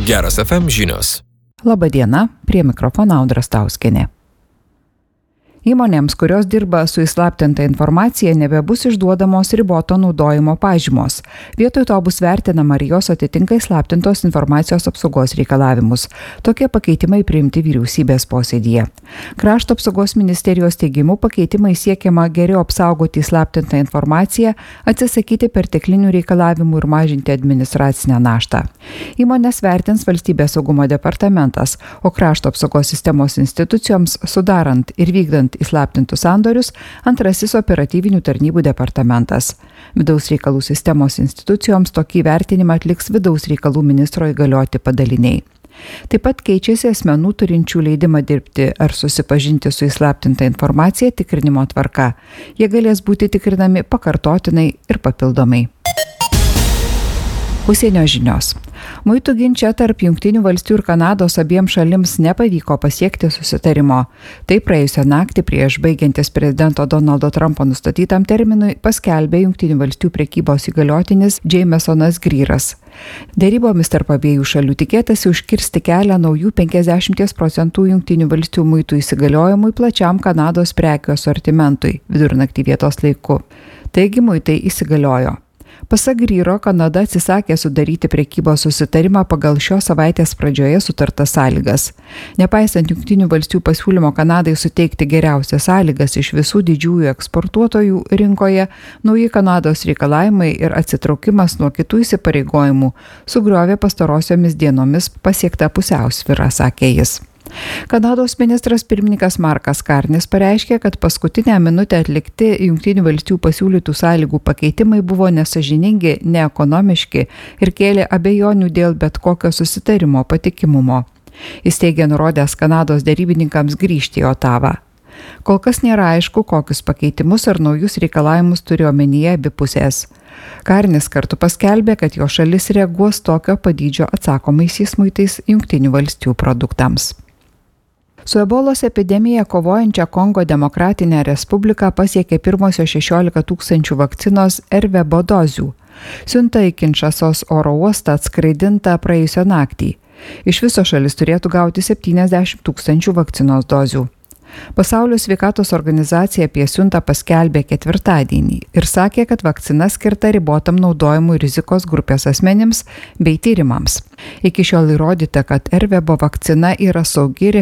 Geras FM žinios. Labadiena, prie mikrofono Audra Stauskienė. Įmonėms, kurios dirba su įslaptinta informacija, nebebus išduodamos riboto naudojimo pažymos. Vietoj to bus vertinama, ar jos atitinka įslaptintos informacijos apsaugos reikalavimus. Tokie pakeitimai priimti vyriausybės posėdyje. Krašto apsaugos ministerijos teigimu pakeitimai siekiama geriau apsaugoti įslaptintą informaciją, atsisakyti perteklinių reikalavimų ir mažinti administracinę naštą. Įmonės vertins Valstybės saugumo departamentas, o Krašto apsaugos sistemos institucijoms sudarant ir vykdant įslaptintus sandorius antrasis operatyvinių tarnybų departamentas. Vidaus reikalų sistemos institucijoms tokį vertinimą atliks vidaus reikalų ministro įgalioti padaliniai. Taip pat keičiasi asmenų turinčių leidimą dirbti ar susipažinti su įslaptinta informacija tikrinimo tvarka. Jie galės būti tikrinami pakartotinai ir papildomai. Užsienio žinios. Muitų ginče tarp Jungtinių valstijų ir Kanados abiem šalims nepavyko pasiekti susitarimo. Tai praėjusią naktį prieš baigiantis prezidento Donaldo Trumpo nustatytam terminui paskelbė Jungtinių valstijų prekybos įgaliotinis Jamesonas Greeras. Derybomis tarp abiejų šalių tikėtasi užkirsti kelią naujų 50% Jungtinių valstijų muitų įsigaliojimui plačiam Kanados prekių asortimentui vidurnaktį vietos laiku. Taigi muitai įsigaliojo. Pasak Greero, Kanada atsisakė sudaryti prekybos susitarimą pagal šios savaitės pradžioje sutartas sąlygas. Nepaisant Jungtinių valstijų pasiūlymo Kanadai suteikti geriausias sąlygas iš visų didžiųjų eksportuotojų rinkoje, nauji Kanados reikalavimai ir atsitraukimas nuo kitų įsipareigojimų sugriovė pastarosiomis dienomis pasiektą pusiausvyrą, sakė jis. Kanados ministras pirmininkas Markas Carney's pareiškė, kad paskutinę minutę atlikti Jungtinių valstijų pasiūlytų sąlygų pakeitimai buvo nesąžiningi, neekonomiški ir kėlė abejonių dėl bet kokio susitarimo patikimumo. Jis teigė nurodęs Kanados derybininkams grįžti į Otavą. Kol kas nėra aišku, kokius pakeitimus ar naujus reikalavimus turi omenyje abi pusės. Carney's kartu paskelbė, kad jo šalis reaguos tokio padydžio atsakomaisiais muitais Jungtinių valstijų produktams. Su ebolos epidemija kovojančią Kongo demokratinę respubliką pasiekė pirmosios 16 000 vakcinos Ervebo dozių. Siunta į Kinšasos oro uostą atskraidinta praėjusią naktį. Iš viso šalis turėtų gauti 70 000 vakcinos dozių. Pasaulio sveikatos organizacija apie siuntą paskelbė ketvirtadienį ir sakė, kad vakcina skirta ribotam naudojimui rizikos grupės asmenims bei tyrimams. Iki šiol įrodyta, kad Ervebo vakcina yra saugi ir